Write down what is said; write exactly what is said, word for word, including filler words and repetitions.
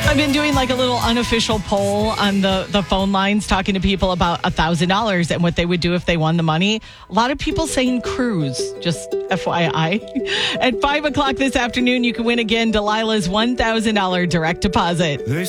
I've been doing like a little unofficial poll on the, the phone lines, talking to people about one thousand dollars and what they would do if they won the money. A lot of people saying cruise, just F Y I. At five o'clock this afternoon, you can win again Delilah's one thousand dollars direct deposit.